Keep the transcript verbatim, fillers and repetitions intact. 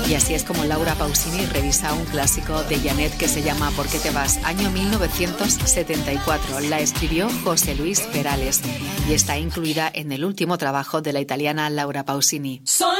Y así es como Laura Pausini revisa un clásico de Janet que se llama ¿Por qué te vas? Año mil novecientos setenta y cuatro. La escribió José Luis Perales y está incluida en el último trabajo de la italiana Laura Pausini.